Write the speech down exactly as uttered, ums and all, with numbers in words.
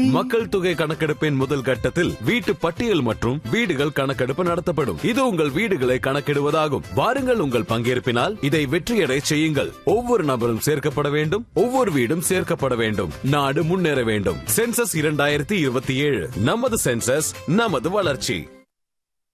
மக்கள் தொகை கணக்கெடுப்பின் முதல் கட்டத்தில் வீட்டு பட்டியல் மற்றும் வீடுகள் கணக்கெடுப்பு நடத்தப்படும். இது உங்கள் வீடுகளை கணக்கிடுவதாகும். வாருங்கள், உங்கள் பங்கேற்பினால் இதை வெற்றியடை செய்யுங்கள். ஒவ்வொரு நபரும் சேர்க்கப்பட வேண்டும், ஒவ்வொரு வீடும் சேர்க்கப்பட வேண்டும். நாடு முன்னேற வேண்டும். சென்சஸ் இரண்டாயிரத்தி இருபத்தி ஏழு, நமது சென்சஸ், நமது வளர்ச்சி.